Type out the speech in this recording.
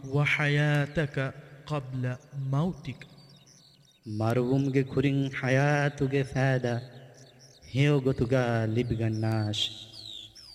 وحياتك قبل موتك. ಮರುವುಂಗೆ ಕುರಿಂ ಹಯಾತುಗೆ ಫಾದ ಹೇವ ಗೊತುಗ ಲಿಬಿಗನ್ನಾಶ್